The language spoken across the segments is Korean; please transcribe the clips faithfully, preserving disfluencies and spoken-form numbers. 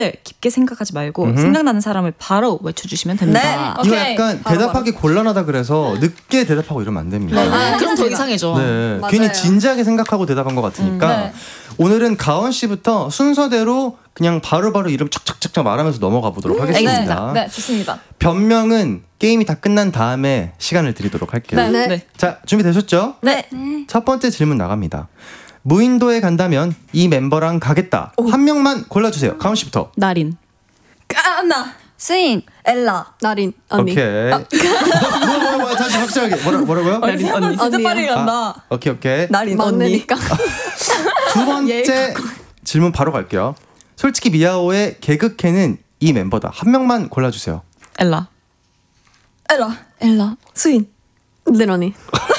깊게 생각하지 말고 음흠. 생각나는 사람을 바로 외쳐주시면 됩니다. 네. 이거 오케이. 약간 바로, 대답하기 곤란하다 그래서 늦게 대답하고 이러면 안 됩니다. 네. 아, 그럼 더 이상해져. 네, 맞아요. 괜히 진지하게 생각하고 대답한 것 같으니까 음, 네. 오늘은 가온 씨부터 순서대로 그냥 바로바로 이름 착착착착 말하면서 넘어가 보도록 하겠습니다. 네, 좋습니다. 변명은 게임이 다 끝난 다음에 시간을 드리도록 할게요. 네. 네. 네. 자, 준비되셨죠? 네. 첫 번째 질문 나갑니다. 무인도에 간다면 이 멤버랑 가겠다. 한 명만 골라주세요. 가온 씨부터. 나린. 까나. 스인, 엘라. 나린, 언니. 오케이. 뭐야, 뭐야, 뭐야, 다시 확실하게. 뭐라, 뭐라고요? 나린 언니. 진짜 언니요. 빨리 간다. 아, 오케이, 오케이. 나린 언니. 막내니까. 두 번째 질문 바로 갈게요. 솔직히 미아오의 개그캐는 이 멤버다. 한 명만 골라주세요. 엘라. 엘라. 엘라. 스인. 네, 언니.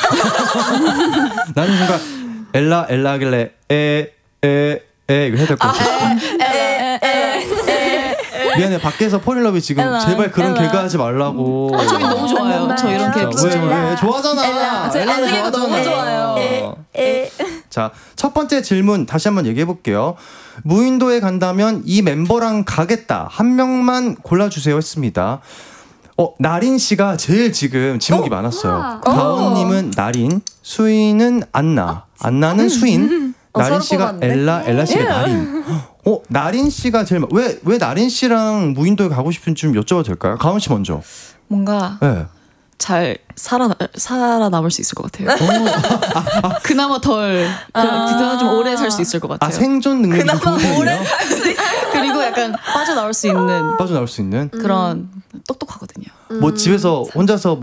나는 순간 엘라 엘라 하길래 에에에 이거 해야 될 것 같아. 미안해, 밖에서 포릴러비 지금 엘라, 제발 그런 엘라. 개그 하지 말라고. 아, 저희 너무 좋아요. 저 이런 진짜. 개그 진짜 왜, 좋아요. 왜? 좋아하잖아. 엘라. 저 엘라는 엘라 개그 너무 좋아하잖아. 좋아요. 자, 첫 번째 질문 다시 한번 얘기해 볼게요. 무인도에 간다면 이 멤버랑 가겠다. 한 명만 골라주세요 했습니다. 어, 나린 씨가 제일 지금 지목이 많았어요. 가온님은 나린, 수인은 안나, 안나는 수인, 어, 나린 서로 씨가 뽑았네. 엘라, 엘라 씨가 나린. 어, 나린 씨가 제일 왜 왜 나린 씨랑 무인도에 가고 싶은지 좀 여쭤봐도 될까요? 가온 씨 먼저. 뭔가 네. 잘 살아 살아남을 수 있을 것 같아요. 그나마 덜 그, 그나마 좀 오래 살 수 있을 것 같아요. 아, 생존 능력이 좀 좋은 편이에요? 그리고 약간 빠져나올 수 있는 빠져나올 수 있는. 그런 똑똑하거든요. 뭐 집에서 혼자서